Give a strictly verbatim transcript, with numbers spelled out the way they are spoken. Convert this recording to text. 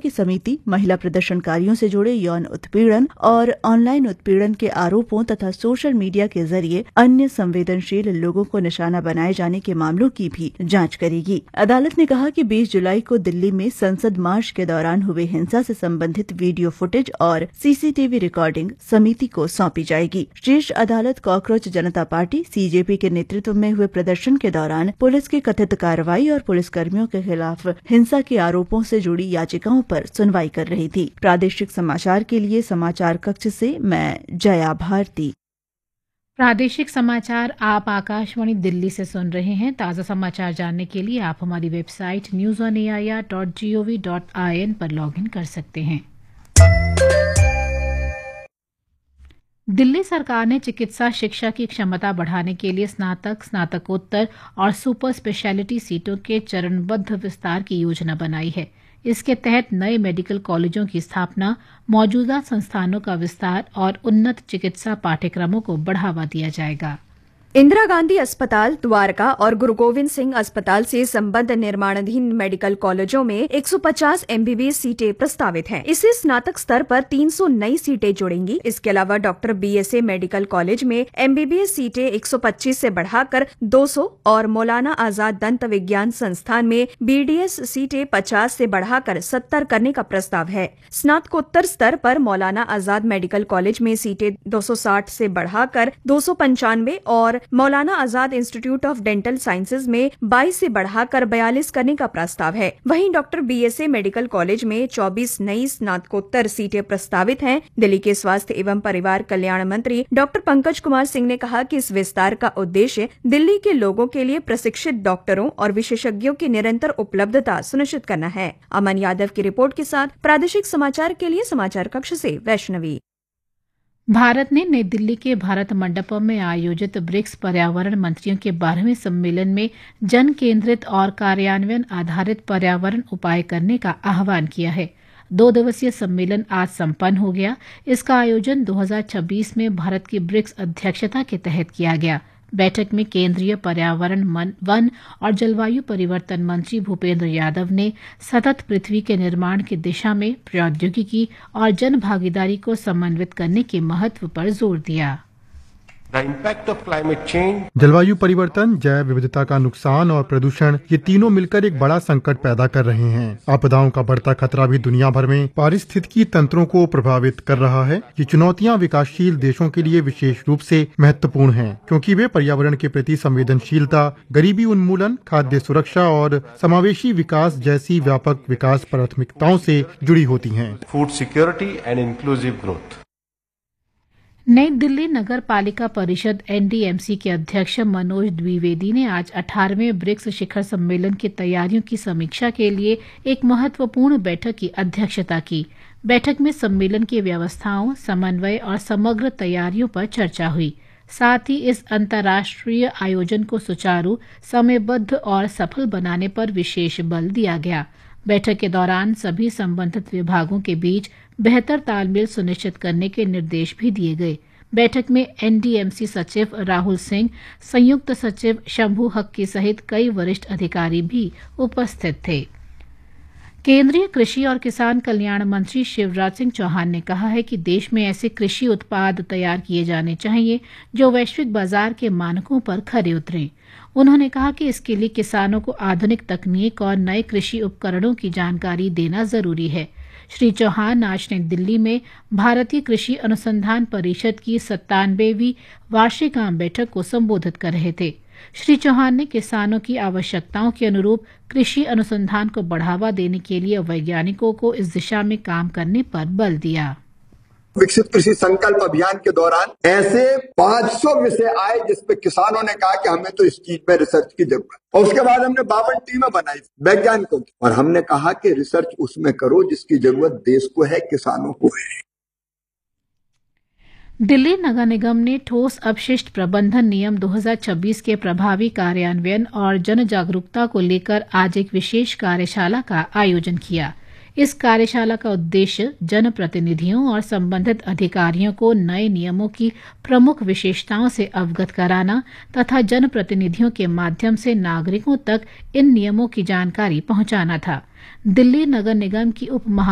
कि समिति महिला प्रदर्शनकारियों से जुड़े यौन उत्पीड़न और ऑनलाइन उत्पीड़न के आरोपों तथा सोशल मीडिया के जरिए अन्य संवेदनशील लोगों को निशाना बनाए जाने के मामलों की भी जांच करेगी। अदालत ने कहा कि बीस जुलाई को दिल्ली में संसद मार्च के दौरान हुए हिंसा से संबंधित वीडियो फुटेज और सीसीटीवी रिकॉर्डिंग समिति को सौंपी जाएगी। शीर्ष अदालत कॉकरोच जनता पार्टी सीजेपी के नेतृत्व में हुए प्रदर्शन के दौरान पुलिस की कथित कार्रवाई और पुलिसकर्मियों के खिलाफ हिंसा के आरोपों से जुड़ी याचिकाओं पर सुनवाई कर रही थी। प्रादेशिक समाचार के लिए समाचार कक्ष से मैं जया भारती। प्रादेशिक समाचार आप आकाशवाणी दिल्ली से सुन रहे हैं। ताज़ा समाचार जानने के लिए आप हमारी website news on A I R dot G O V dot I N पर लॉगिन कर सकते हैं। दिल्ली सरकार ने चिकित्सा शिक्षा की क्षमता बढ़ाने के लिए स्नातक, स्नातकोत्तर और सुपर स्पेशलिटी सीटों के चरणबद्ध विस्तार की योजना बनाई है। इसके तहत नए मेडिकल कॉलेजों की स्थापना, मौजूदा संस्थानों का विस्तार और उन्नत चिकित्सा पाठ्यक्रमों को बढ़ावा दिया जाएगा। इंदिरा गांधी अस्पताल द्वारका और गुरु गोविंद सिंह अस्पताल से संबद्ध निर्माणाधीन मेडिकल कॉलेजों में एक सौ पचास एमबीबीएस सीटें प्रस्तावित हैं। इससे स्नातक स्तर पर तीन सौ नई सीटें जुड़ेंगी। इसके अलावा डॉक्टर बीएसए मेडिकल कॉलेज में एमबीबीएस सीटें एक सौ पच्चीस से बढ़ाकर दो सौ और मौलाना आजाद दंत विज्ञान संस्थान में बीडीएस सीटें पचास से बढ़ाकर सत्तर करने का प्रस्ताव है। स्नातकोत्तर स्तर पर मौलाना आजाद मेडिकल कॉलेज में सीटें दो सौ साठ से बढ़ाकर दो सौ पंचानवे और Maulana Azad institute of dental sciences में बाईस से बढ़ाकर बयालीस करने का प्रस्ताव है। वहीं डॉक्टर बीएसए मेडिकल कॉलेज में चौबीस नई स्नातकोत्तर सीटें प्रस्तावित हैं। दिल्ली के स्वास्थ्य एवं परिवार कल्याण मंत्री डॉक्टर पंकज कुमार सिंह ने कहा कि इस विस्तार का उद्देश्य दिल्ली के लोगों के लिए प्रशिक्षित डॉक्टरों और विशेषज्ञों की निरंतर उपलब्धता सुनिश्चित करना है। अमन यादव की रिपोर्ट के साथ प्रादेशिक समाचार के लिए समाचार कक्ष से वैष्णवी। भारत ने नई दिल्ली के भारत मंडपम में आयोजित ब्रिक्स पर्यावरण मंत्रियों के बारहवें सम्मेलन में जन केंद्रित और कार्यान्वयन आधारित पर्यावरण उपाय करने का आह्वान किया है। दो दिवसीय सम्मेलन आज संपन्न हो गया। इसका आयोजन दो हज़ार छब्बीस में भारत की ब्रिक्स अध्यक्षता के तहत किया गया। बैठक में केंद्रीय पर्यावरण, वन और जलवायु परिवर्तन मंत्री भूपेंद्र यादव ने सतत पृथ्वी के निर्माण की दिशा में प्रौद्योगिकी और जन भागीदारी को समन्वित करने के महत्व पर जोर दिया। जलवायु परिवर्तन, जैव विविधता का नुकसान और प्रदूषण, ये तीनों मिलकर एक बड़ा संकट पैदा कर रहे हैं। आपदाओं का बढ़ता खतरा भी दुनिया भर में पारिस्थितिकी तंत्रों को प्रभावित कर रहा है। ये चुनौतियां विकासशील देशों के लिए विशेष रूप से महत्वपूर्ण हैं, क्योंकि वे पर्यावरण के प्रति संवेदनशीलता, गरीबी उन्मूलन, खाद्य सुरक्षा और समावेशी विकास जैसी व्यापक विकास प्राथमिकताओं से जुड़ी होती हैं। Food security and inclusive growth. नई दिल्ली नगर पालिका परिषद एनडीएमसी के अध्यक्ष मनोज द्विवेदी ने आज अठारहवें ब्रिक्स शिखर सम्मेलन की तैयारियों की समीक्षा के लिए एक महत्वपूर्ण बैठक की अध्यक्षता की। बैठक में सम्मेलन की व्यवस्थाओं, समन्वय और समग्र तैयारियों पर चर्चा हुई। साथ ही इस अंतर्राष्ट्रीय आयोजन को सुचारू, समयबद्ध और सफल बनाने पर विशेष बल दिया गया। बैठक के दौरान सभी संबंधित विभागों के बीच बेहतर तालमेल सुनिश्चित करने के निर्देश भी दिए गए। बैठक में एनडीएमसी सचिव राहुल सिंह, संयुक्त सचिव शंभू हक्की सहित कई वरिष्ठ अधिकारी भी उपस्थित थे। केंद्रीय कृषि और किसान कल्याण मंत्री शिवराज सिंह चौहान ने कहा है कि देश में ऐसे कृषि उत्पाद तैयार किए जाने चाहिए जो वैश्विक बाजार के मानकों पर खरे उतरें। उन्होंने कहा कि इसके लिए किसानों को आधुनिक तकनीक और नए कृषि उपकरणों की जानकारी देना जरूरी है। श्री चौहान आज नई दिल्ली में भारतीय कृषि अनुसंधान परिषद की सत्तानवेवीं वार्षिक आम बैठक को संबोधित कर रहे थे। श्री चौहान ने किसानों की आवश्यकताओं के अनुरूप कृषि अनुसंधान को बढ़ावा देने के लिए वैज्ञानिकों को इस दिशा में काम करने पर बल दिया। विकसित कृषि संकल्प अभियान के दौरान ऐसे पाँच सौ विषय आए जिसपे किसानों ने कहा कि हमें तो इस चीज में रिसर्च की जरूरत है। और उसके बाद हमने बावन टीमें बनाई वैज्ञानिकों की, और हमने कहा कि रिसर्च उसमें करो जिसकी जरूरत देश को है, किसानों को है। दिल्ली नगर निगम ने ठोस अपशिष्ट प्रबंधन नियम दो हज़ार छब्बीस के प्रभावी कार्यान्वयन और जन जागरूकता को लेकर आज एक विशेष कार्यशाला का आयोजन किया। इस कार्यशाला का उद्देश्य जनप्रतिनिधियों और संबंधित अधिकारियों को नए नियमों की प्रमुख विशेषताओं से अवगत कराना तथा जनप्रतिनिधियों के माध्यम से नागरिकों तक इन नियमों की जानकारी पहुंचाना था। दिल्ली नगर निगम की उप